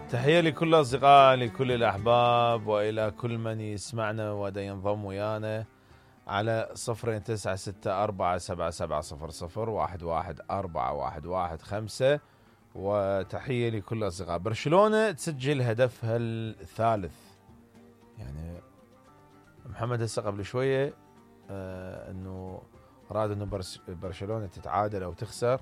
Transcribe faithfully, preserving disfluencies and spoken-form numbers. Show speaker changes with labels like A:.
A: تحية لكل الأصدقاء، لكل الأحباب، وإلى كل من يسمعنا ودا ينضم ويانا على صفرين تسعة ستة أربعة سبعة سبعة صفر صفر واحد واحد أربعة واحد واحد خمسة. وتحية لكل الأصدقاء. برشلونة تسجل هدفها الثالث. يعني محمد هسه قبل شوية آه أنه راد أنه برشلونة تتعادل أو تخسر،